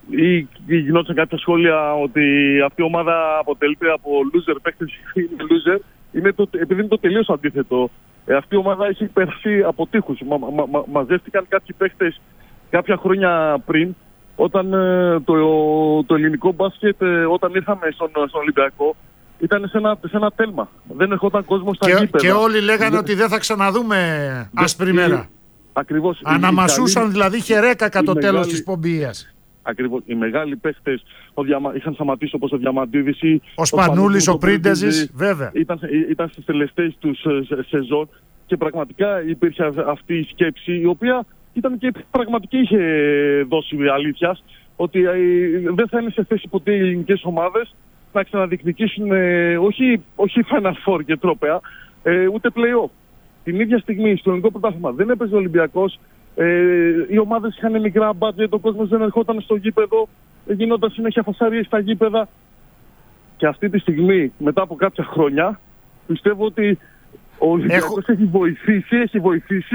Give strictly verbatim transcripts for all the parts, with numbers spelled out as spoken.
ή, ή γινόταν κάποια σχόλια ότι αυτή η ομάδα αποτελείται από loser παίκτες, είναι loser. Είναι το, επειδή είναι το τελείως αντίθετο. Ε, αυτή η ομάδα έχει περάσει από τείχους. Μα, μα, μα, μαζεύτηκαν κάποιοι παίκτες κάποια χρόνια πριν, όταν ε, το, το ελληνικό μπάσκετ, ε, όταν ήρθαμε στον, στον Ολυμπιακό, ήταν σε ένα, σε ένα τέλμα. Δεν ερχόταν κόσμος στα γήπεδα. Και όλοι λέγανε ότι δεν θα ξαναδούμε άσπρη μέρα. Ακριβώς. Αναμασούσαν καλή, δηλαδή χερέκακα το τέλος μεγάλη, της πομπίας. Ακριβώς. Οι μεγάλοι παίχτες διαμα... είχαν σταματήσει, όπως ο Διαμαντίδης ή ο Σπανούλης, ο, ο Πρίντεζης, βέβαια. Ήταν, ήταν στις τελευταίες τους σεζόν και πραγματικά υπήρχε αυτή η σκέψη, η οποία ήταν και πραγματική, είχε δώσει αλήθεια, ότι δεν θα είναι σε θέση ποτέ οι ελληνικές ομάδες να ξαναδιεκδικήσουν ε, όχι, όχι Final Four και τρόπαια, ε, ούτε play-off. Την ίδια στιγμή στο ελληνικό πρωτάθλημα δεν έπαιζε ο Ολυμπιακός, ε, οι ομάδες είχαν μικρά μπάτζετ, ο κόσμος δεν ερχόταν στο γήπεδο, γινόταν συνέχεια φασαρίες στα γήπεδα. Και αυτή τη στιγμή, μετά από κάποια χρόνια, πιστεύω ότι ο Ολυμπιακός Έχω... έχει βοηθήσει, έχει βοηθήσει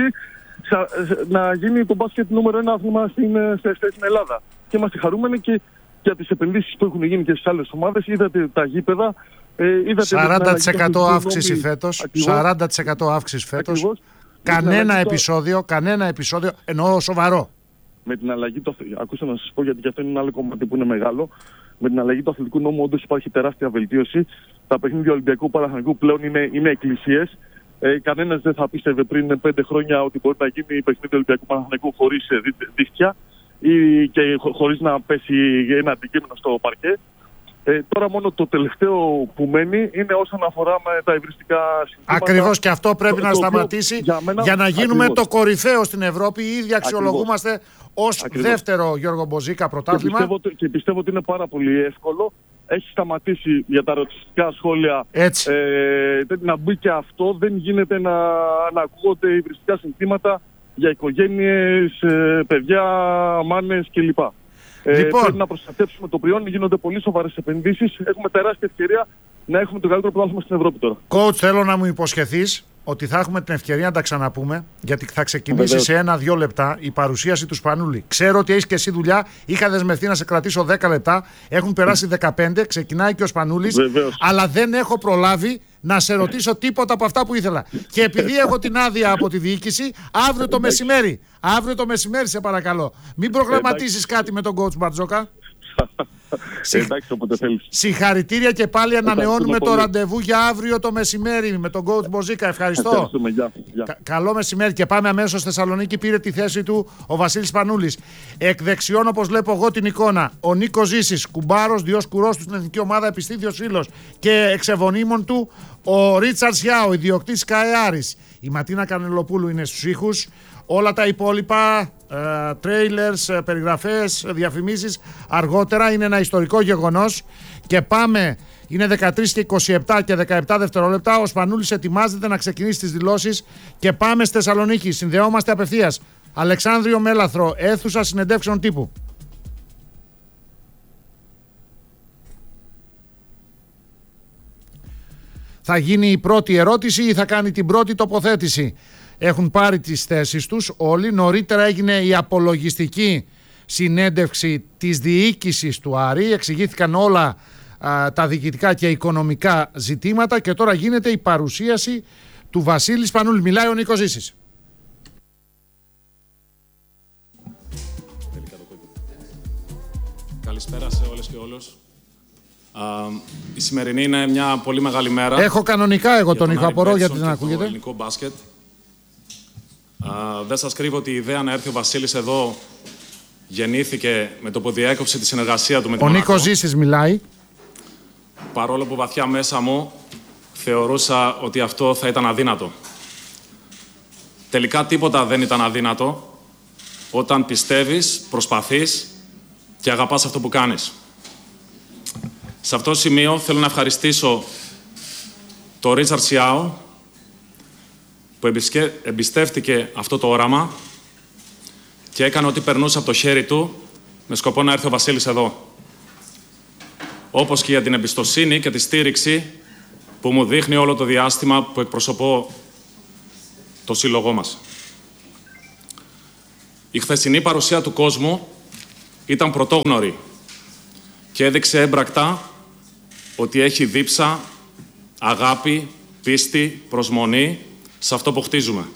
να γίνει το μπάσκετ νούμερο ένα άθλημα στην, στην Ελλάδα. Και είμαστε χαρούμενοι και για τις επενδύσεις που έχουν γίνει και στις άλλες ομάδες. Είδατε τα γήπεδα. Ε, είδατε σαράντα τοις εκατό αύξηση φέτος. Ακριβώς. σαράντα τοις εκατό αύξηση φέτος. Ακριβώς. Κανένα επεισόδιο, το... κανένα επεισόδιο, εννοώ σοβαρό. Με την αλλαγή του αθλητικού, ακούστε να σας πω, γιατί και αυτό είναι ένα άλλο κομμάτι που είναι μεγάλο. Με την αλλαγή του αθλητικού νόμου όντως υπάρχει τεράστια βελτίωση. Τα παιχνίδια Ολυμπιακού Παναθηναϊκού πλέον είναι, είναι εκκλησίες. Ε, κανένας δεν θα πίστευε πριν πέντε χρόνια ότι μπορεί να γίνει παιχνίδι Ολυμπιακού Παναθηναϊκού χωρίς δίχτυα ή και χωρίς να πέσει ένα αντικείμενο στο παρκέ. Ε, τώρα μόνο το τελευταίο που μένει είναι όσον αφορά με τα υβριστικά συστήματα. Ακριβώς, και αυτό πρέπει το, να το σταματήσει για, μένα, για να γίνουμε ακριβώς. Το κορυφαίο στην Ευρώπη. Ήδη αξιολογούμαστε ως ακριβώς. Δεύτερο Γιώργο Μποζίκα πρωτάθλημα. Και πιστεύω, και πιστεύω ότι είναι πάρα πολύ εύκολο. Έχει σταματήσει για τα ρατσιστικά σχόλια ε, να μπει και αυτό. Δεν γίνεται να, να ακούγονται υβριστικά συνθήματα για οικογένειες, ε, παιδιά, μάνες κλπ. Λοιπόν, ε, πρέπει να προστατεύσουμε το προϊόν, γίνονται πολύ σοβαρές επενδύσεις. Έχουμε τεράστια ευκαιρία να έχουμε το καλύτερο πρωτάθλημα στην Ευρώπη τώρα. Coach, θέλω να μου υποσχεθείς ότι θα έχουμε την ευκαιρία να τα ξαναπούμε, γιατί θα ξεκινήσει Βεβαίως. σε ένα-δύο λεπτά η παρουσίαση του Σπανούλη. Ξέρω ότι έχεις και εσύ δουλειά, είχα δεσμευτεί να σε κρατήσω δέκα λεπτά, έχουν περάσει δεκαπέντε, ξεκινάει και ο Σπανούλης, Βεβαίως. αλλά δεν έχω προλάβει να σε ρωτήσω τίποτα από αυτά που ήθελα. Και επειδή έχω την άδεια από τη διοίκηση, αύριο το μεσημέρι, αύριο το μεσημέρι σε παρακαλώ, μην προγραμματίσεις κάτι με τον coach Μπαρτζόκα. Εντάξει, όποτε θέλεις. Συγχαρητήρια και πάλι ανανεώνουμε το ραντεβού για αύριο το μεσημέρι με τον coach Μποζίκα. Ευχαριστώ. Γεια, γεια. Κα- καλό μεσημέρι και πάμε αμέσως στη Θεσσαλονίκη. Πήρε τη θέση του ο Βασίλης Σπανούλης. Εκ δεξιών, όπως βλέπω εγώ την εικόνα, ο Νίκος Ζήσης, κουμπάρος, διός κουρός του στην εθνική ομάδα, επιστήθιος φίλος και εξεβονίμων του, ο Ρίτσαρντ Σιάου, ιδιοκτήτης ΚΑΕΑΡΙΣ. Η Ματίνα Κανελοπούλου είναι στους ήχους. Όλα τα υπόλοιπα, τρέιλερς, uh, περιγραφές, διαφημίσεις αργότερα. Είναι ένα ιστορικό γεγονός και πάμε, είναι δεκατρείς και είκοσι επτά και δεκαεπτά δευτερόλεπτα. Ο Σπανούλης ετοιμάζεται να ξεκινήσει τις δηλώσεις και πάμε στη Θεσσαλονίκη. Συνδεόμαστε απευθείας. Αλεξάνδριο Μέλαθρο, αίθουσα συνεντεύξεων τύπου. Θα γίνει η πρώτη ερώτηση ή θα κάνει την πρώτη τοποθέτηση? Έχουν πάρει τις θέσεις τους όλοι. Νωρίτερα έγινε η απολογιστική συνέντευξη της διοίκησης του Άρη. Εξηγήθηκαν όλα α, τα διοικητικά και οικονομικά ζητήματα και τώρα γίνεται η παρουσίαση του Βασίλη Σπανούλη. Μιλάει ο Νίκος Ζήσης. Καλησπέρα σε όλες και όλους. Uh, η σημερινή είναι μια πολύ μεγάλη μέρα. Έχω κανονικά εγώ τον ήχο, απορώ γιατί δεν ακούγεται. Το ελληνικό μπάσκετ. Uh, δεν σας κρύβω ότι η ιδέα να έρθει ο Βασίλης εδώ γεννήθηκε με το που διέκοψε τη συνεργασία του με την Ο Νίκος Ζήσης μιλάει. Παρόλο που βαθιά μέσα μου θεωρούσα ότι αυτό θα ήταν αδύνατο. Τελικά τίποτα δεν ήταν αδύνατο όταν πιστεύεις, προσπαθείς και αγαπάς αυτό που κάνεις. Σε αυτό το σημείο θέλω να ευχαριστήσω τον Ρίτσαρντ Σιάου που εμπιστεύτηκε αυτό το όραμα και έκανε ό,τι περνούσε από το χέρι του με σκοπό να έρθει ο Βασίλης εδώ. Όπως και για την εμπιστοσύνη και τη στήριξη που μου δείχνει όλο το διάστημα που εκπροσωπώ το σύλλογό μας. Η χθεσινή παρουσία του κόσμου ήταν πρωτόγνωρη και έδειξε έμπρακτα ότι έχει δίψα, αγάπη, πίστη, προσμονή σε αυτό που χτίζουμε.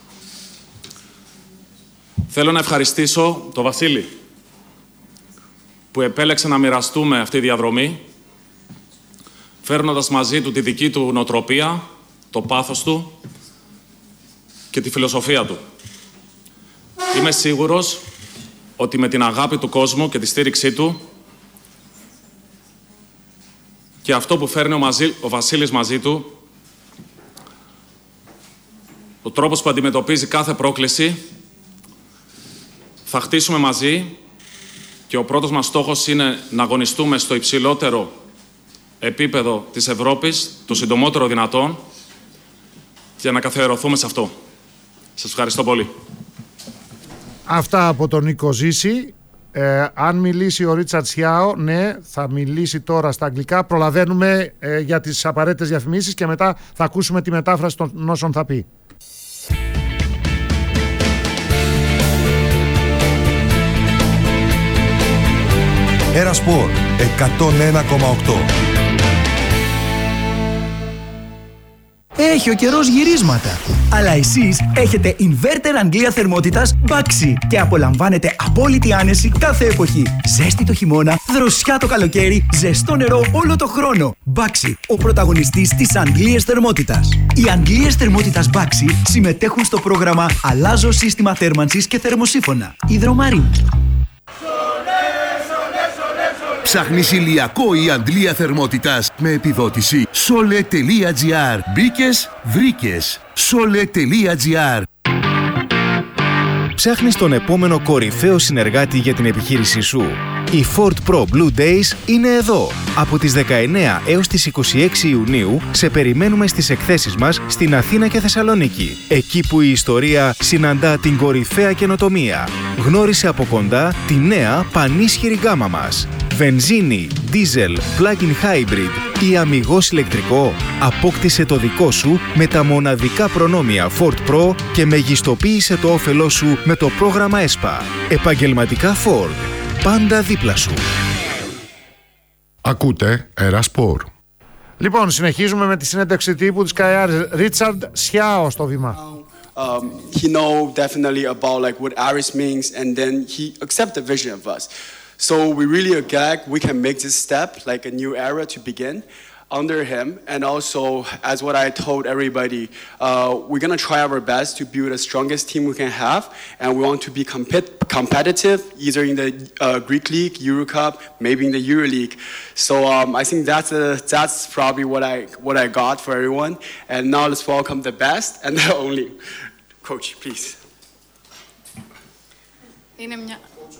Θέλω να ευχαριστήσω τον Βασίλη που επέλεξε να μοιραστούμε αυτή τη διαδρομή, φέρνοντας μαζί του τη δική του νοοτροπία, το πάθος του και τη φιλοσοφία του. Είμαι σίγουρος ότι με την αγάπη του κόσμου και τη στήριξή του και αυτό που φέρνει ο, μαζί, ο Βασίλης μαζί του, ο τρόπος που αντιμετωπίζει κάθε πρόκληση, θα χτίσουμε μαζί και ο πρώτος μας στόχος είναι να αγωνιστούμε στο υψηλότερο επίπεδο της Ευρώπης, το συντομότερο δυνατόν, και να καθιερωθούμε σε αυτό. Σας ευχαριστώ πολύ. Αυτά από τον Νίκο Ζήση. Ε, αν μιλήσει ο Ρίτσαρντ Σιάο, ναι, θα μιλήσει τώρα στα αγγλικά. Προλαβαίνουμε ε, για τις απαραίτητες διαφημίσεις και μετά θα ακούσουμε τη μετάφραση των όσων θα πει. Έρα Σπορ εκατόν ένα κόμμα οκτώ. Έχει ο καιρός γυρίσματα. Αλλά εσείς έχετε inverter Αγγλία θερμότητας Baxi και απολαμβάνετε απόλυτη άνεση κάθε εποχή. Ζέστη το χειμώνα, δροσιά το καλοκαίρι, ζεστό νερό όλο το χρόνο. Baxi, ο πρωταγωνιστής της Αγγλίας θερμότητας. Οι Αγγλίες θερμότητας Baxi συμμετέχουν στο πρόγραμμα Αλλάζω σύστημα θέρμανσης και θερμοσύφωνα. Υδρομαρίνη. Ψάχνεις ηλιακό ή αντλία θερμότητας με επιδότηση sole.gr. Μπήκες, βρήκες. sole.gr. Ψάχνεις τον επόμενο κορυφαίο συνεργάτη για την επιχείρησή σου. Οι Ford Pro Blue Days είναι εδώ. Από τις δεκαεννέα έως τις είκοσι έξι Ιουνίου σε περιμένουμε στις εκθέσεις μας στην Αθήνα και Θεσσαλονίκη. Εκεί που η ιστορία συναντά την κορυφαία καινοτομία. Γνώρισε από κοντά τη νέα πανίσχυρη γκάμα μας. Βενζίνη, δίζελ, plug-in hybrid ή αμιγώς ηλεκτρικό. Απόκτησε το δικό σου με τα μοναδικά προνόμια Ford Pro και μεγιστοποίησε το όφελό σου με το πρόγραμμα ΕΣΠΑ. Επαγγελματικά Ford. Πάντα δίπλα σου. Ακούτε Έρα Σπορ. Λοιπόν, συνεχίζουμε με τη συνέντευξη τύπου της ΚΑΕΑΡ. Ρίτσαρντ Σιάο στο βήμα. Um, he know definitely about like what Aris means, and then he accept the vision of us. So we really are glad we can make this step, like a new era to begin under him. And also, as what I told everybody, uh, we're gonna try our best to build the strongest team we can have, and we want to be compet- competitive, either in the uh, Greek League, Euro Cup, maybe in the Euro League. So um, I think that's a, that's probably what I what I got for everyone. And now let's welcome the best and the only coach, please. Είναι μια...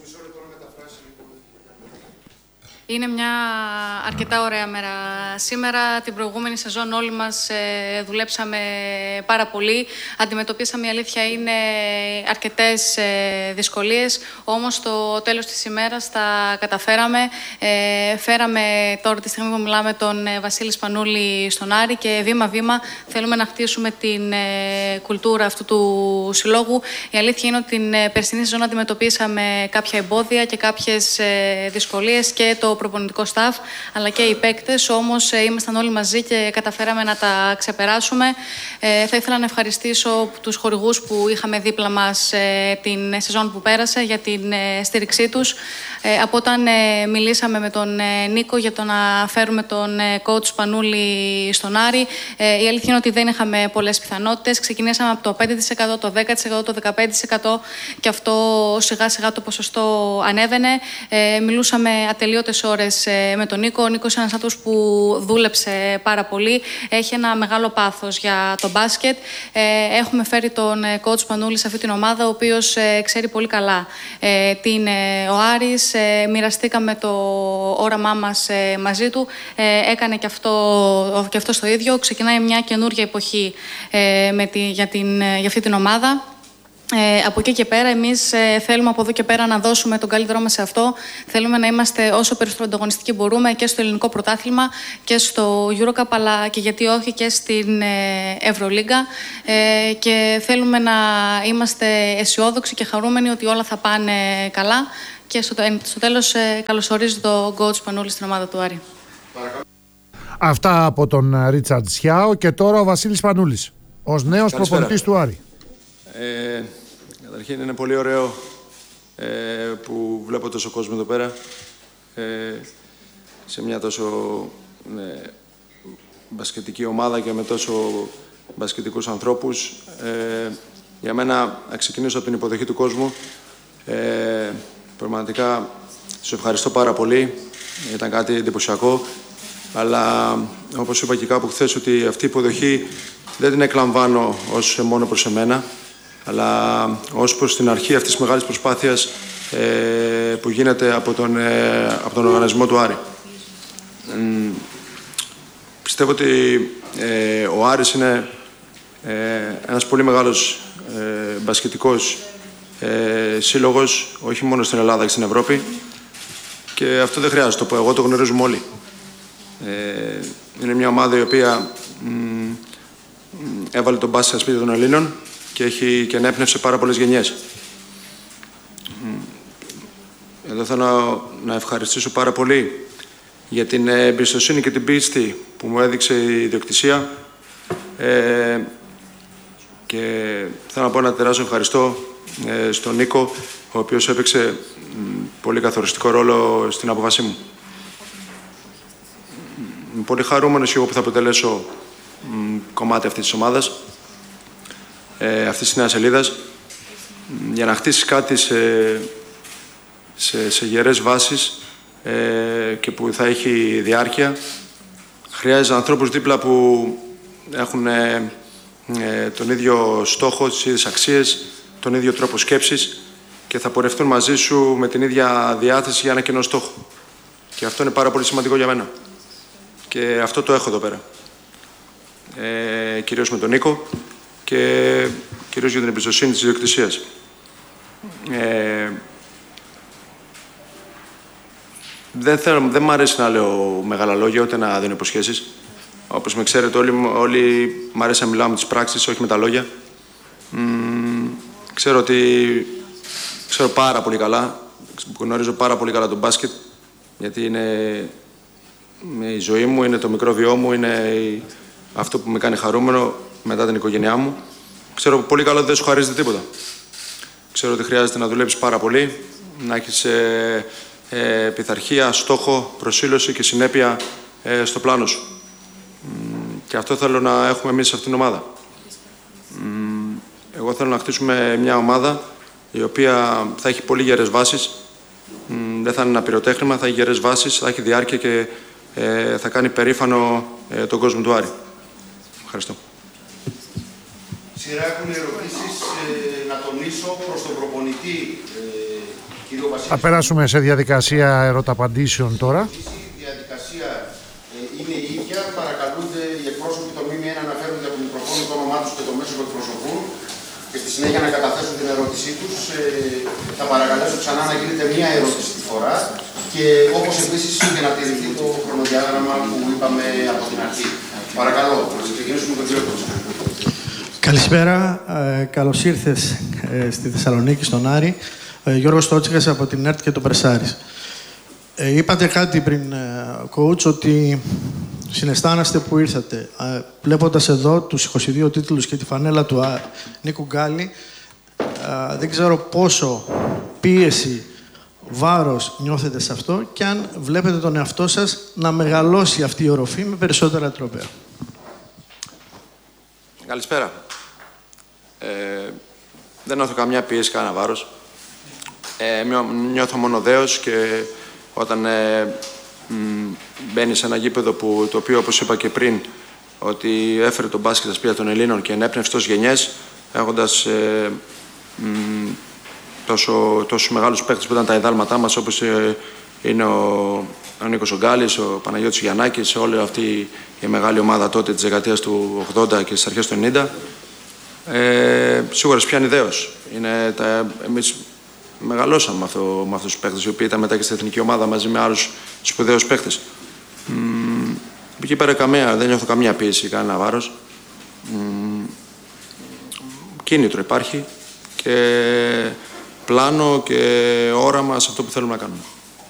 Είναι μια αρκετά ωραία μέρα σήμερα. Την προηγούμενη σεζόν όλοι μας ε, δουλέψαμε πάρα πολύ. Αντιμετωπίσαμε, η αλήθεια είναι, αρκετές ε, δυσκολίες. Όμως στο τέλος της ημέρας τα καταφέραμε. Ε, φέραμε τώρα τη στιγμή που μιλάμε τον ε, Βασίλη Σπανούλη στον Άρη και βήμα-βήμα θέλουμε να χτίσουμε την ε, κουλτούρα αυτού του συλλόγου. Η αλήθεια είναι ότι την ε, περσινή σεζόν αντιμετωπίσαμε κάποια εμπόδια και κάποιες ε, δυσκολίες και το προπονητικό staff, αλλά και οι παίκτες, όμως ε, ήμασταν όλοι μαζί και καταφέραμε να τα ξεπεράσουμε. Ε, θα ήθελα να ευχαριστήσω τους χορηγούς που είχαμε δίπλα μας ε, την σεζόν που πέρασε για την ε, στήριξή τους. Ε, από όταν ε, μιλήσαμε με τον ε, Νίκο για το να φέρουμε τον ε, coach Σπανούλη στον Άρη, ε, η αλήθεια είναι ότι δεν είχαμε πολλές πιθανότητες. Ξεκινήσαμε από το πέντε τοις εκατό, το δέκα τοις εκατό, το δεκαπέντε τοις εκατό και αυτό σιγά σιγά το ποσοστό ανέβαινε. Ε, μιλούσαμε ατελείωτες ώρες ε, με τον Νίκο. Ο Νίκος είναι ένας άνθρωπος που δούλεψε πάρα πολύ. Έχει ένα μεγάλο πάθος για το μπάσκετ. Ε, έχουμε φέρει τον ε, coach Σπανούλη σε αυτή την ομάδα, ο οποίος ε, ξέρει πολύ καλά ε, τι είναι ο Άρης. Ε, μοιραστήκαμε το όραμά μας ε, μαζί του. Ε, έκανε και αυτό, και αυτό στο ίδιο. Ξεκινάει μια καινούργια εποχή ε, με τη, για, την, για αυτή την ομάδα. Ε, από εκεί και πέρα, εμείς ε, θέλουμε από εδώ και πέρα να δώσουμε τον καλύτερό μας σε αυτό. Θέλουμε να είμαστε όσο περισσότερο ανταγωνιστικοί μπορούμε και στο ελληνικό πρωτάθλημα και στο Euro Cup, αλλά και γιατί όχι και στην ε, Ευρωλίγκα. Ε, και θέλουμε να είμαστε αισιόδοξοι και χαρούμενοι ότι όλα θα πάνε καλά. Και στο, στο τέλος ε, καλωσορίζω τον coach Σπανούλη στην ομάδα του Άρη. Αυτά από τον Ρίτσαρντ Σιάο και τώρα ο Βασίλης Πανούλης, ως νέος προπονητής του Άρη. Ε, καταρχήν είναι πολύ ωραίο ε, που βλέπω τόσο κόσμο εδώ πέρα ε, σε μια τόσο ε, μπασκετική ομάδα και με τόσο μπασκετικούς ανθρώπους. Ε, για μένα, να ξεκινήσω από την υποδοχή του κόσμου. Ε, πραγματικά, σου ευχαριστώ πάρα πολύ. Ήταν κάτι εντυπωσιακό. Αλλά, όπως είπα και κάπου χθες, ότι αυτή η υποδοχή δεν την εκλαμβάνω ως μόνο προς εμένα, αλλά ως προς την αρχή αυτής της μεγάλης προσπάθειας ε, που γίνεται από τον, ε, από τον οργανισμό του Άρη. Ε, πιστεύω ότι ε, ο Άρης είναι ε, ένας πολύ μεγάλος ε, μπασκετικός ε, σύλλογος, όχι μόνο στην Ελλάδα και στην Ευρώπη, και αυτό δεν χρειάζεται το πω, εγώ το γνωρίζουμε όλοι. Ε, είναι μια ομάδα η οποία μ, έβαλε τον μπάσκετ στα σπίτια των Ελλήνων και, έχει, και ενέπνευσε πάρα πολλές γενιές. Εδώ θέλω να ευχαριστήσω πάρα πολύ για την εμπιστοσύνη και την πίστη που μου έδειξε η ιδιοκτησία ε, και θέλω να πω ένα τεράστιο ευχαριστώ ε, στον Νίκο, ο οποίος έπαιξε μ, πολύ καθοριστικό ρόλο στην απόφασή μου. Είμαι πολύ χαρούμενος εγώ που θα αποτελέσω μ, κομμάτι αυτής της ομάδας, ε, αυτής της νέας σελίδας. Για να χτίσεις κάτι σε, σε, σε γερές βάσεις ε, και που θα έχει διάρκεια, χρειάζεται ανθρώπους δίπλα που έχουν ε, ε, τον ίδιο στόχο, τις ίδιες αξίες, τον ίδιο τρόπο σκέψης και θα πορευτούν μαζί σου με την ίδια διάθεση για ένα κοινό στόχο. Και αυτό είναι πάρα πολύ σημαντικό για μένα. Και αυτό το έχω εδώ πέρα. Ε, κυρίως με τον Νίκο και κυρίως για την εμπιστοσύνη της ιδιοκτησίας. Ε, δεν, θέλω, δεν μ' αρέσει να λέω μεγάλα λόγια, ούτε να δίνω υποσχέσεις. Όπως με ξέρετε όλοι, όλοι μ' αρέσει να μιλάω με τις πράξεις, όχι με τα λόγια. Μ, ξέρω ότι ξέρω πάρα πολύ καλά, γνωρίζω πάρα πολύ καλά τον μπάσκετ, γιατί είναι η ζωή μου, είναι το μικρό βιό μου, είναι αυτό που με κάνει χαρούμενο μετά την οικογένειά μου. Ξέρω πολύ καλά ότι δεν σου χαρίζεται τίποτα. Ξέρω ότι χρειάζεται να δουλέψεις πάρα πολύ, να έχεις ε, ε, πειθαρχία, στόχο, προσήλωση και συνέπεια ε, στο πλάνο σου. Και αυτό θέλω να έχουμε εμείς σε αυτήν την ομάδα. Εγώ θέλω να χτίσουμε μια ομάδα η οποία θα έχει πολύ γερές βάσεις. Δεν θα είναι ένα πυροτέχνημα, θα έχει γερές βάσεις, θα έχει διάρκεια και ε, θα κάνει περήφανο ε, τον κόσμο του Άρη. Ευχαριστώ. Σειρά έχουν ερωτήσεις ε, να τονίσω προς τον προπονητή ε, κύριο Βασίλη. Θα περάσουμε σε διαδικασία ερωταπαντήσεων τώρα. Η διαδικασία ε, είναι η ίδια. Παρακαλούνται οι εκπρόσωποι των ΜΜΕ να αναφέρουν για το μικροφόνο το όνομά τους και το μέσο που εκπροσωπούν και στη συνέχεια να καταθέσουν την ερώτησή τους. Ε, θα παρακαλέσω ξανά να γίνεται μία ερώτηση τη φορά και όπως επίσης και να τηρηθεί το χρονοδιάγραμμα που είπαμε από την αρχή. Παρακαλώ, να ξεκινήσουμε τον κύριο Κότσο. Καλησπέρα. Ε, καλώς ήρθες ε, στη Θεσσαλονίκη, στον Άρη. Ε, Γιώργος Τότσικας από την ΕΡΤ και το Πρεσάρις. Ε, είπατε κάτι πριν, ε, coach, ότι συναισθάνεστε που ήρθατε. Ε, βλέποντας εδώ τους είκοσι δύο τίτλους και τη φανέλα του α, Νίκου Γκάλη, ε, δεν ξέρω πόσο πίεση, βάρος νιώθετε σε αυτό και αν βλέπετε τον εαυτό σας να μεγαλώσει αυτή η οροφή με περισσότερα τρόπαια. Καλησπέρα. Ε, δεν νιώθω καμιά πίεση, κανένα βάρος. Ε, νιώθω μόνο δέος και όταν ε, μπαίνει σε ένα γήπεδο που, το οποίο, όπως είπα και πριν, ότι έφερε τον μπάσκετ στα σπίτια των Ελλήνων και ενέπνευσε τόσες γενιές, έχοντας ε, μ, τόσο, τόσο μεγάλους παίκτες που ήταν τα ιδάλματά μας, όπως ε, είναι ο, ο Νίκος Ογκάλης, ο Παναγιώτης Γιαννάκης, όλη αυτή η μεγάλη ομάδα τότε της δεκαετίας του ογδόντα και στις αρχές του ενενήντα. Ε, σίγουρα πιάνει δέος. Είναι τα, εμείς μεγαλώσαμε με, αυτό, με αυτούς τους παίκτες, οι οποίοι ήταν μετά και στην εθνική ομάδα μαζί με άλλους σπουδαίους παίκτες. Μ, εκεί πέρα καμία, δεν νιώθω καμία πίεση, κανένα βάρος. Μ, κίνητρο υπάρχει και πλάνο και όραμα σε αυτό που θέλουμε να κάνουμε.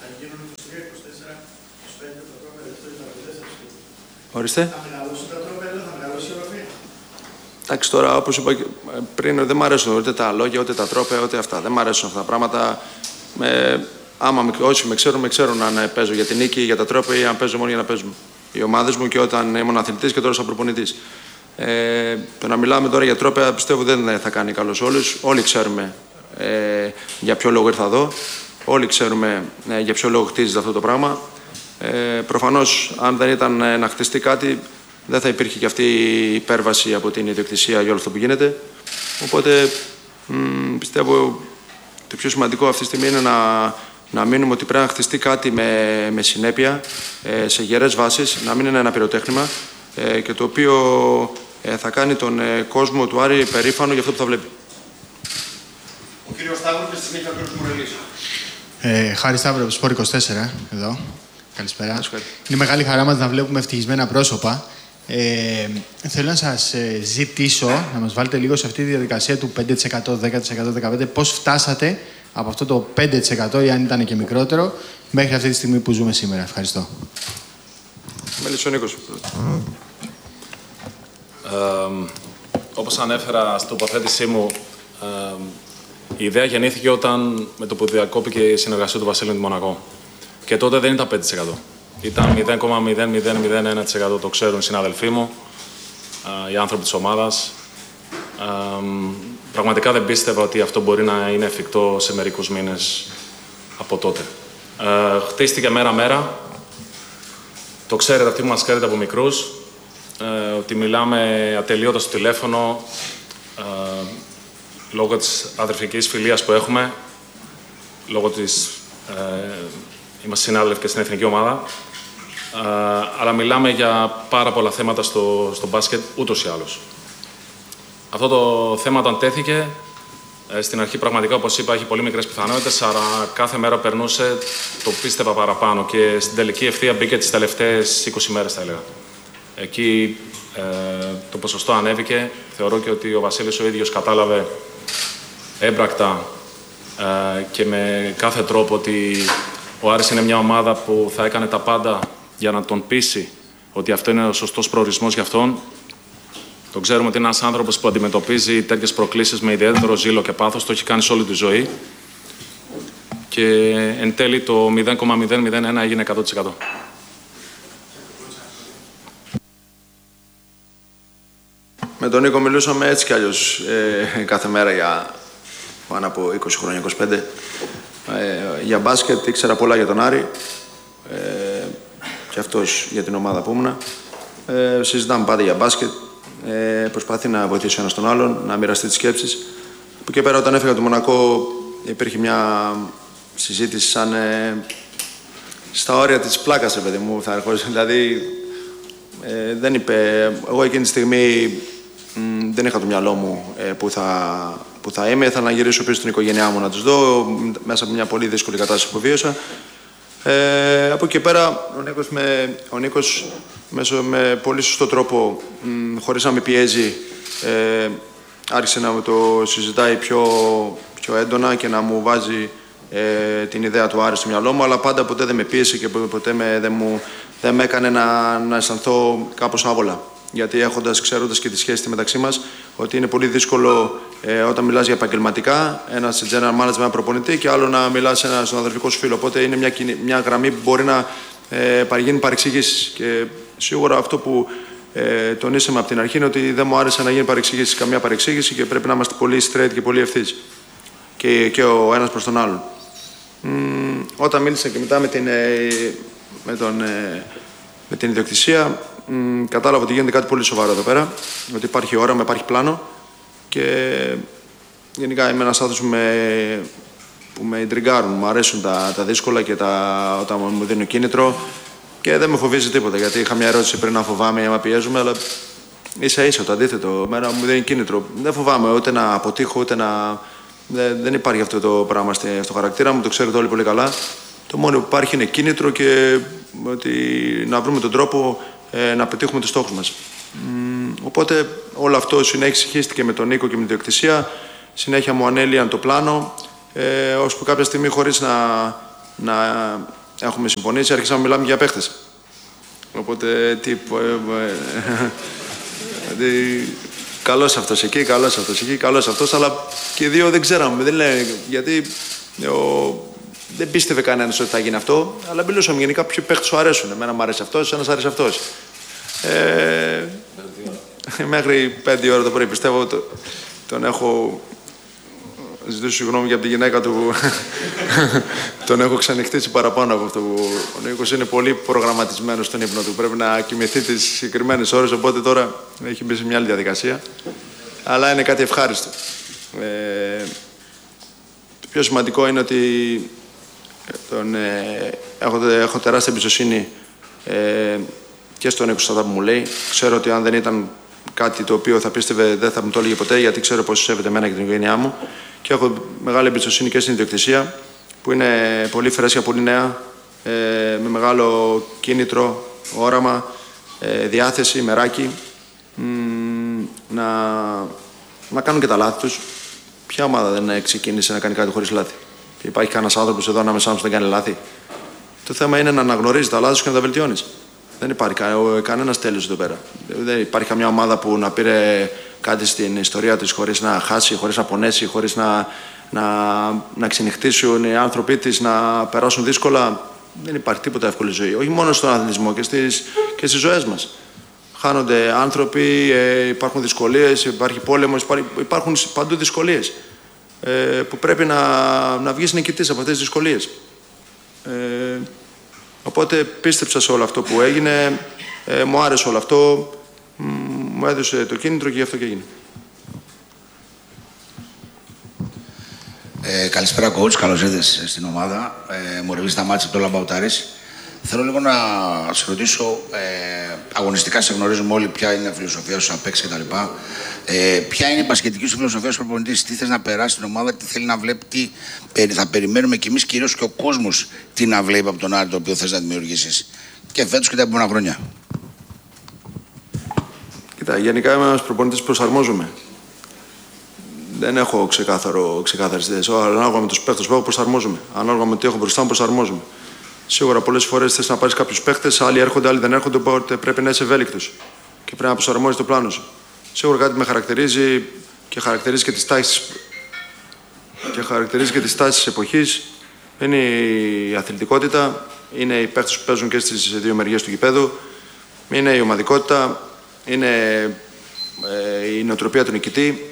Ορίστε. Θα μεγαλώσει τα τρόπια, θα μεγαλώσει η οροφή. Εντάξει, τώρα όπως είπα πριν, δεν μου αρέσουν ούτε τα λόγια, ούτε τα τρόπια, ούτε αυτά. Δεν μου αρέσουν αυτά τα πράγματα. Ε, άμα όσοι με ξέρουν, με ξέρουν αν παίζω για την νίκη, για τα τρόπια ή αν παίζω μόνο για να παίζουν οι ομάδες μου και όταν ήμουν αθλητής και τώρα σαν προπονητής. Ε, το να μιλάμε τώρα για τρόπια πιστεύω δεν θα κάνει καλό σε όλους. Όλοι ξέρουμε ε, για ποιο λόγο ήρθα εδώ. Όλοι ξέρουμε ε, για ποιο λόγο χτίζεται αυτό το πράγμα. Ε, προφανώς, αν δεν ήταν ε, να χτιστεί κάτι, δεν θα υπήρχε και αυτή η υπέρβαση από την ιδιοκτησία για όλο αυτό που γίνεται. Οπότε μ, πιστεύω το πιο σημαντικό αυτή τη στιγμή είναι να, να μείνουμε ότι πρέπει να χτιστεί κάτι με, με συνέπεια, ε, σε γερές βάσεις, να μην είναι ένα πυροτέχνημα ε, και το οποίο ε, θα κάνει τον ε, κόσμο του Άρη περήφανο για αυτό που θα βλέπει. Ο κύριος Σταύρου και στη συνέχεια ο κύριος Μουρελής. Ε, Χάρη Σταύρο από Σπορ είκοσι τέσσερα, εδώ. Καλησπέρα. Είναι μεγάλη χαρά μας να βλέπουμε ευτυχισμένα πρόσωπα. Ε, θέλω να σας ε, ζητήσω να μας βάλετε λίγο σε αυτή τη διαδικασία του πέντε τοις εκατό, δέκα τοις εκατό, δεκαπέντε τοις εκατό. Πώς φτάσατε από αυτό το πέντε τοις εκατό ή αν ήταν και μικρότερο μέχρι αυτή τη στιγμή που ζούμε σήμερα. Ευχαριστώ. Μελισσονίκος. Ε, όπως ανέφερα στην τοποθέτησή μου, ε, η ιδέα γεννήθηκε όταν με το που διακόπηκε η συνεργασία του Βασίλη με τη Μονακό. Και τότε δεν ήταν πέντε τοις εκατό. Ήταν μηδέν κόμμα μηδέν μηδέν μηδέν ένα τοις εκατό, το ξέρουν οι συναδελφοί μου, οι άνθρωποι της ομάδας. Πραγματικά δεν πίστευα ότι αυτό μπορεί να είναι εφικτό σε μερικούς μήνες από τότε. Χτίστηκε μέρα-μέρα. Το ξέρετε, αυτοί που μας ξέρετε από μικρούς, ότι μιλάμε ατελείωτα στο τηλέφωνο, λόγω της αδερφικής φιλίας που έχουμε, λόγω της... Είμαστε συνάδελφοι και στην εθνική ομάδα, uh, αλλά μιλάμε για πάρα πολλά θέματα στο, στο μπάσκετ ούτως ή άλλως. Αυτό το θέμα όταν τέθηκε, ε, στην αρχή πραγματικά, όπως είπα, έχει πολύ μικρές πιθανότητες, αλλά κάθε μέρα περνούσε, το πίστευα παραπάνω και στην τελική ευθεία μπήκε τις τελευταίες είκοσι μέρες, θα έλεγα. Εκεί ε, το ποσοστό ανέβηκε. Θεωρώ και ότι ο Βασίλης ο ίδιος κατάλαβε έμπρακτα ε, και με κάθε τρόπο ότι ο Άρης είναι μια ομάδα που θα έκανε τα πάντα για να τον πείσει ότι αυτό είναι ο σωστός προορισμός για αυτόν. Το ξέρουμε ότι είναι ένας άνθρωπος που αντιμετωπίζει τέτοιες προκλήσεις με ιδιαίτερο ζήλο και πάθος. Το έχει κάνει σε όλη τη ζωή. Και εν τέλει το μηδέν κόμμα μηδέν μηδέν ένα έγινε εκατό τοις εκατό. Με τον Νίκο μιλούσαμε έτσι κι αλλιώς ε, κάθε μέρα για πάνω από είκοσι χρόνια, είκοσι πέντε. Ε, για μπάσκετ ήξερα πολλά για τον Άρη ε, και αυτός για την ομάδα που ήμουνα. Ε, συζητάμε πάντα για μπάσκετ. Ε, προσπαθεί να βοηθήσει ο ένας τον άλλον, να μοιραστεί τις σκέψεις. Από εκεί πέρα, όταν έφυγα από το Μονακό, υπήρχε μια συζήτηση σαν ε, στα όρια της πλάκας, ρε παιδί μου. Θα ερχόσαι, δηλαδή, ε, δεν είπε. Εγώ εκείνη τη στιγμή μ, δεν είχα το μυαλό μου ε, που θα. που θα είμαι, ήθελα να γυρίσω πίσω στην οικογένειά μου να τους δω, μέσα από μια πολύ δύσκολη κατάσταση που βίωσα. Ε, από εκεί πέρα, ο Νίκος, με, ο Νίκος μέσω, με πολύ σωστό τρόπο, μ, χωρίς να με πιέζει, ε, άρχισε να μου το συζητάει πιο, πιο έντονα και να μου βάζει ε, την ιδέα του Άρη στο μυαλό μου, αλλά πάντα ποτέ δεν με πίεσε και ποτέ με, δεν, μου, δεν με έκανε να, να αισθανθώ κάπως άβολα. Γιατί έχοντας, ξέροντας και τη σχέση μεταξύ μας, ότι είναι πολύ δύσκολο ε, όταν μιλάς για επαγγελματικά, ένας general manager με ένα προπονητή και άλλο να μιλάς σε ένα, στον αδερφικό σου φίλο. Οπότε είναι μια, μια γραμμή που μπορεί να ε, γίνει παρεξηγήσεις. Και σίγουρα αυτό που ε, τονίσαμε από την αρχή είναι ότι δεν μου άρεσε να γίνει παρεξηγήσεις, καμία παρεξήγηση και πρέπει να είμαστε πολύ straight και πολύ ευθύς. Και, και ο ένας προς τον άλλον. Μ, όταν μίλησα και μετά με την, ε, με τον, ε, με την ιδιοκτησία, Μ, κατάλαβα ότι γίνεται κάτι πολύ σοβαρό εδώ πέρα, ότι υπάρχει όραμα, υπάρχει πλάνο και γενικά είμαι ένας άνθρωπος που με, που με ιντριγκάρουν, μου αρέσουν τα, τα δύσκολα και τα, όταν μου δίνουν κίνητρο και δεν με φοβίζει τίποτα, γιατί είχα μια ερώτηση πριν να φοβάμαι ή να πιέζουμε, αλλά ίσα ίσα το αντίθετο, εμένα μου δίνει κίνητρο. Δεν φοβάμαι ούτε να αποτύχω, ούτε να... Δεν, δεν υπάρχει αυτό το πράγμα στο χαρακτήρα μου, το ξέρετε όλοι πολύ καλά. Το μόνο που υπάρχει είναι κίνητρο και ότι να βρούμε τον τρόπο ε, να πετύχουμε τους στόχους μας. Μ, οπότε όλο αυτό συνέχισε με τον Νίκο και με την ιδιοκτησία. Συνέχεια μου ανέλυαν το πλάνο. Ε, ώσπου κάποια στιγμή, χωρίς να, να έχουμε συμφωνήσει, άρχισαμε να μιλάμε για παίχτες. Οπότε, τι... Δηλαδή, καλός αυτός εκεί, καλός αυτός εκεί, καλός αυτός, αλλά και οι δύο δεν ξέραμε. Δεν λένε, γιατί ο, δεν πίστευε κανένας ότι θα γίνει αυτό, αλλά μιλούσαμε γενικά ποιοι παίχτες σου αρέσουν. Εμένα μου αρέσει αυτός, ένας αρέσει αυτός. Ε, μέχρι πέντε ώρα το πρωί, πιστεύω, το, τον έχω... Ζητήσω συγγνώμη για από τη γυναίκα του. Τον έχω ξανοιχτήσει παραπάνω από αυτό που. Ο Νίκος είναι πολύ προγραμματισμένος στον ύπνο του. Πρέπει να κοιμηθεί τις συγκεκριμένες ώρες, οπότε τώρα έχει μπει σε μια άλλη διαδικασία. Αλλά είναι κάτι ευχάριστο. Ε, το πιο σημαντικό είναι ότι τον, ε, έχω, έχω τεράστια εμπιστοσύνη ε, και στον Νίκο στα που μου λέει. Ξέρω ότι αν δεν ήταν κάτι το οποίο θα πίστευε δεν θα μου το έλεγε ποτέ, γιατί ξέρω πόσο σέβεται εμένα και την οικογένειά μου. Και έχω μεγάλη εμπιστοσύνη και στην ιδιοκτησία, που είναι πολύ φρέσκια, πολύ νέα, ε, με μεγάλο κίνητρο, όραμα, ε, διάθεση, μεράκι, μ, να, να κάνουν και τα λάθη τους. Ποια ομάδα δεν ξεκίνησε να κάνει κάτι χωρίς λάθη? Και υπάρχει κανένας άνθρωπος εδώ ανάμεσά μας που δεν κάνει λάθη? Το θέμα είναι να αναγνωρίζει τα λάθη σου και να τα βελτιώνεις. Δεν υπάρχει κα, κανένας τέλειος εδώ πέρα. Δεν υπάρχει καμιά ομάδα που να πήρε κάτι στην ιστορία της χωρίς να χάσει, χωρίς να πονέσει, χωρίς να, να, να ξενυχτήσουν οι άνθρωποι της, να περάσουν δύσκολα. Δεν υπάρχει τίποτα εύκολη ζωή. Όχι μόνο στον αθλητισμό και στις, και στις ζωές μας. Χάνονται άνθρωποι, ε, υπάρχουν δυσκολίες, υπάρχει πόλεμος, υπάρχουν παντού δυσκολίες. Ε, που πρέπει να, να βγεις νικητής από αυτές τις δυσκολίες. Ε, οπότε πίστεψα σε όλο αυτό που έγινε, ε, μου άρεσε όλο αυτό. Μου έδωσε το κίνητρο και γι' αυτό και έγινε. Ε, καλησπέρα, coach. Καλώς ήρθες στην ομάδα. Ε, μου ρεβείς τα μάτια από το Λαμπαουτάρης. Θέλω λίγο να σε ρωτήσω, ε, αγωνιστικά σε γνωρίζουμε όλοι ποια είναι η φιλοσοφία σου, απ' έξι κτλ. Ε, ποια είναι η μπασκετική σου φιλοσοφία σου προπονητής, τι θες να περάσει στην ομάδα, τι θέλει να βλέπει, τι θα περιμένουμε κι εμείς, κυρίως και ο κόσμος, τι να βλέπει από τον Άρη το οποίο θες να δημιουργήσεις και φέτος και τα επόμενα χρόνια. Κοίτα, γενικά είμαι ένας προπονητής που προσαρμόζομαι. Δεν έχω ξεκάθαρο, ξεκάθαρες ιδέες. Ανάλογα με τους παίχτες που έχω, προσαρμόζομαι. Ανάλογα με τι έχω μπροστά μου, προσαρμόζομαι. Σίγουρα πολλές φορές θες να πάρεις κάποιους παίχτες, άλλοι έρχονται, άλλοι δεν έρχονται, οπότε πρέπει να είσαι ευέλικτος και πρέπει να προσαρμόζεις το πλάνο σου. Σίγουρα κάτι με χαρακτηρίζει και χαρακτηρίζει και τις τάσεις και χαρακτηρίζει και τις τάσεις της εποχής. Είναι η αθλητικότητα, είναι οι παίχτες που παίζουν και στις δύο μεριές του γηπέδου, είναι η ομαδικότητα, είναι ε, η νοοτροπία του νικητή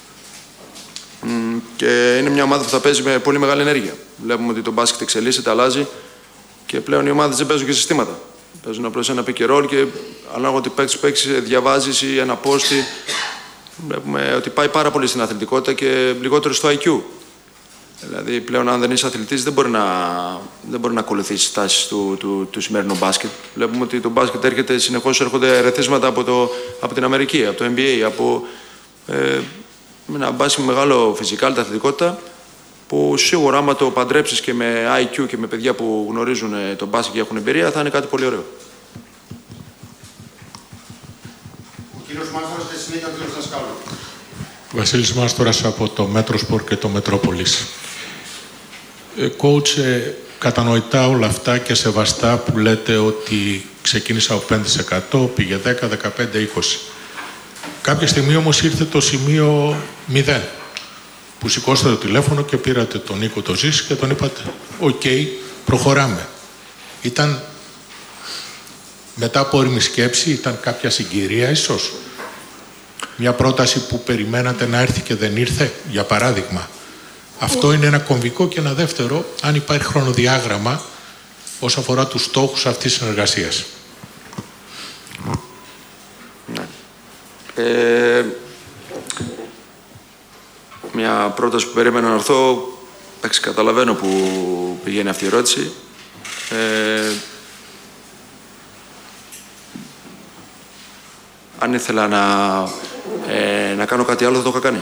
και είναι μια ομάδα που θα παίζει με πολύ μεγάλη ενέργεια. Βλέπουμε ότι το μπάσκετ εξελίσσεται, αλλάζει και πλέον οι ομάδες δεν παίζουν και συστήματα. Παίζουν απλώς ένα pick and roll και ανάλογα ότι παίξεις, παίξεις, διαβάζεις ή ένα πόστι. Βλέπουμε ότι πάει πάρα πολύ στην αθλητικότητα και λιγότερο στο άι κιου. Δηλαδή πλέον αν δεν είσαι αθλητής δεν μπορεί να, δεν μπορεί να ακολουθήσει τις τάσεις του, του, του σημερινού μπάσκετ. Βλέπουμε ότι το μπάσκετ έρχεται συνεχώς, έρχονται ερεθίσματα από, το, από την Αμερική, από το N B A, από ε, ένα μπάσκετ με μεγάλο φυσικά, αθλητικότητα, που σίγουρα άμα το παντρέψεις και με άι κιου και με παιδιά που γνωρίζουν το μπάσκετ και έχουν εμπειρία θα είναι κάτι πολύ ωραίο. Ο κύριος Μάστορας και συνέχεια ο κύριος Δασκάλου. Βασίλης Μάστορας από το Μέτροσπορ και το Μετρόπολης. Ε, coach, ε, κατανοητά όλα αυτά και σεβαστά που λέτε ότι ξεκίνησα από πέντε τοις εκατό, πήγε δέκα, δεκαπέντε, είκοσι. Κάποια στιγμή όμως ήρθε το σημείο μηδέν. Που σηκώσατε το τηλέφωνο και πήρατε τον Νίκο το Ζήση και τον είπατε «Οκ, okay, προχωράμε». Ήταν μετά από όριμη σκέψη, ήταν κάποια συγκυρία ίσως. Μια πρόταση που περιμένατε να έρθει και δεν ήρθε, για παράδειγμα. Αυτό είναι ένα κομβικό και ένα δεύτερο, αν υπάρχει χρονοδιάγραμμα όσον αφορά τους στόχους αυτής της συνεργασίας. Ε, μια πρόταση που περίμενα να έρθω, εντάξει, καταλαβαίνω που πηγαίνει αυτή η ερώτηση. Ε, αν ήθελα να, ε, να κάνω κάτι άλλο θα το είχα κάνει.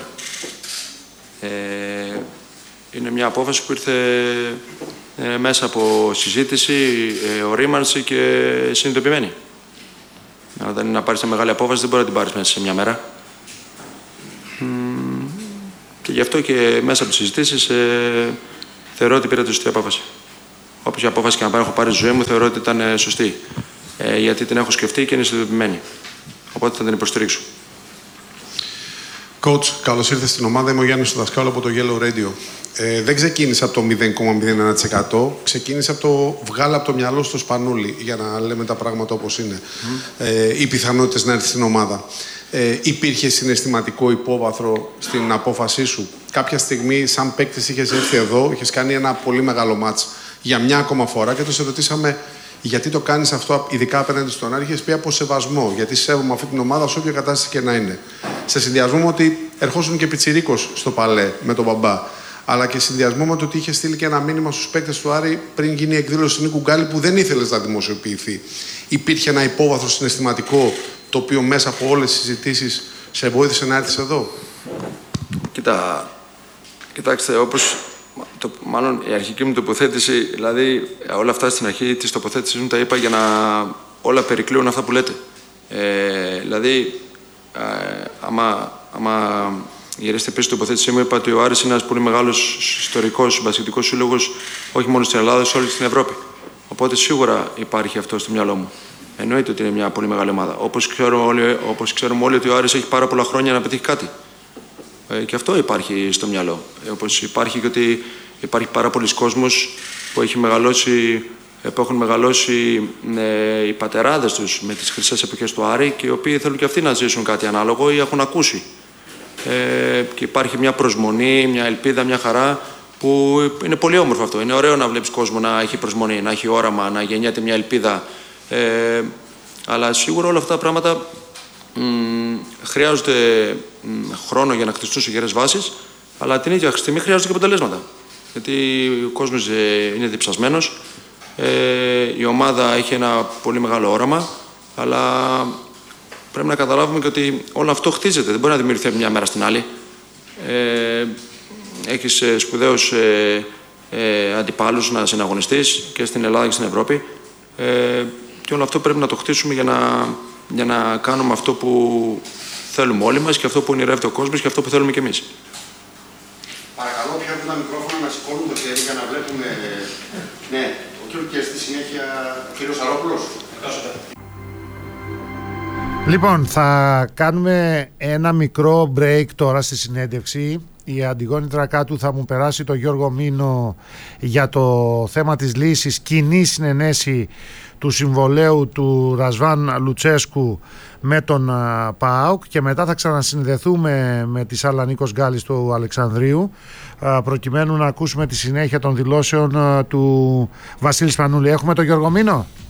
Ε, είναι μια απόφαση που ήρθε ε, μέσα από συζήτηση, ε, ορίμανση και συνειδητοποιημένη. Αν δεν είναι να πάρεις μια μεγάλη απόφαση δεν μπορεί να την πάρεις μέσα σε μια μέρα. Και γι' αυτό και μέσα από τις συζητήσεις ε, θεωρώ ότι πήρα τη σωστή απόφαση. Όποια απόφαση και να πάρω, έχω πάρει στη ζωή μου, θεωρώ ότι ήταν ε, σωστή. Ε, γιατί την έχω σκεφτεί και είναι συνειδητοποιημένη. Οπότε θα την υποστηρίξω. Coach, καλώς ήρθες στην ομάδα. Είμαι ο Γιάννης Δασκάλου από το Yellow Radio. Ε, δεν ξεκίνησε από το μηδέν κόμμα μηδέν ένα τοις εκατό, ξεκίνησε από το βγάλε από το μυαλό στο Σπανούλι, για να λέμε τα πράγματα όπως είναι. Mm. Ε, οι πιθανότητες να έρθει στην ομάδα. Ε, υπήρχε συναισθηματικό υπόβαθρο στην απόφασή σου? Κάποια στιγμή, σαν παίκτης, είχες έρθει εδώ, είχες κάνει ένα πολύ μεγάλο μάτς για μια ακόμα φορά και το σε ρωτήσαμε γιατί το κάνεις αυτό, ειδικά απέναντι στον Άρη. Είχες πει από σεβασμό, γιατί σέβομαι αυτή την ομάδα σε όποια κατάσταση και να είναι. Σε συνδυασμό με ότι ερχόσουν και πιτσιρίκος στο Παλέ με τον μπαμπά, αλλά και συνδυασμό με το ότι είχε στείλει και ένα μήνυμα στους παίκτες του Άρη πριν γίνει η εκδήλωση του Νίκου Γκάλη που δεν ήθελες να δημοσιοποιηθεί. Υπήρχε ένα υπόβαθρο συναισθηματικό το οποίο μέσα από όλες τις συζητήσεις σε βοήθησε να έρθεις εδώ? Κοίτα, κοιτάξτε, όπως το, μάλλον η αρχική μου τοποθέτηση, δηλαδή όλα αυτά στην αρχή της τοποθέτησης μου τα είπα για να όλα περικλείουν αυτά που λέτε. Ε, δηλαδή, ε, άμα, άμα γυρίσετε πίσω στην τοποθέτησή μου, είπα ότι ο Άρης είναι ένας πολύ μεγάλος ιστορικός μπασκετικός σύλλογος, όχι μόνο στην Ελλάδα, σε όλη την Ευρώπη. Οπότε σίγουρα υπάρχει αυτό στο μυαλό μου. Εννοείται ότι είναι μια πολύ μεγάλη ομάδα. Όπως ξέρουμε όλοι, όπως ξέρουμε όλοι ότι ο Άρης έχει πάρα πολλά χρόνια να πετύχει κάτι. Ε, και αυτό υπάρχει στο μυαλό. Ε, όπως υπάρχει και ότι υπάρχει πάρα πολλοί κόσμος που, έχει μεγαλώσει, που έχουν μεγαλώσει ε, οι πατεράδες τους με τις χρυσές εποχές του Άρη και οι οποίοι θέλουν και αυτοί να ζήσουν κάτι ανάλογο ή έχουν ακούσει. Ε, και υπάρχει μια προσμονή, μια ελπίδα, μια χαρά που είναι πολύ όμορφο αυτό. Είναι ωραίο να βλέπεις κόσμο να έχει προσμονή, να έχει όραμα, να γεννιέται μια ελπίδα. Ε, αλλά σίγουρα όλα αυτά τα πράγματα μ, χρειάζονται μ, χρόνο για να χτιστούν σε γερές βάσεις, αλλά την ίδια στιγμή χρειάζονται και αποτελέσματα. Γιατί ο κόσμος ε, είναι διψασμένος, ε, η ομάδα έχει ένα πολύ μεγάλο όραμα, αλλά πρέπει να καταλάβουμε και ότι όλο αυτό χτίζεται, δεν μπορεί να δημιουργηθεί από μια μέρα στην άλλη. Ε, έχεις ε, σπουδαίους ε, ε, αντιπάλους να συναγωνιστείς και στην Ελλάδα και στην Ευρώπη. Ε, και όλο αυτό πρέπει να το χτίσουμε για να, για να κάνουμε αυτό που θέλουμε όλοι μας και αυτό που ονειρεύεται ο κόσμος και αυτό που θέλουμε κι εμείς. Παρακαλώ, πιο από τα μικρόφωνα να σηκώνουν το χέρι για να βλέπουμε. Ναι, ο κύριος και στη συνέχεια ο κύριος Αρόπουλος. Λοιπόν, θα κάνουμε ένα μικρό break τώρα στη συνέντευξη. Η Αντιγόνη Τρακάτου θα μου περάσει το Γιώργο Μήνο για το θέμα της λύσης, κοινή συνενέση του συμβολέου του Ρασβάν Λουτσέσκου με τον ΠΑΟΚ, και μετά θα ξανασυνδεθούμε με τη Σάλα Νίκος Γκάλης του Αλεξανδρίου προκειμένου να ακούσουμε τη συνέχεια των δηλώσεων του Βασίλη Σπανούλη. Έχουμε τον Γιώργο Μήνο.